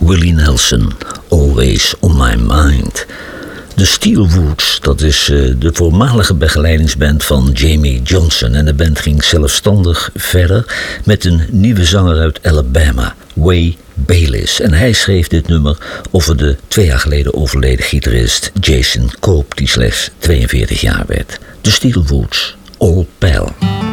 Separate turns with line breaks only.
Willie Nelson, Always on My Mind. De Steelwoods, dat is de voormalige begeleidingsband van Jamie Johnson. En de band ging zelfstandig verder met een nieuwe zanger uit Alabama, Way Bayliss. En hij schreef dit nummer over de 2 jaar geleden overleden gitarist Jason Cope, die slechts 42 jaar werd. De Steelwoods, All Pal.